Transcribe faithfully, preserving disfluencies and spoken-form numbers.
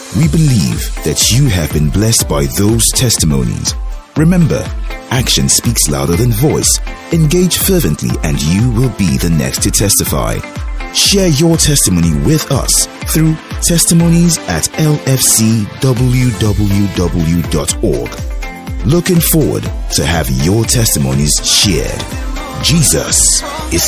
We believe that you have been blessed by those testimonies. Remember, action speaks louder than voice. Engage fervently and you will be the next to testify. Share your testimony with us through testimonies at l f c w w w dot org. Looking forward to have your testimonies shared. Jesus is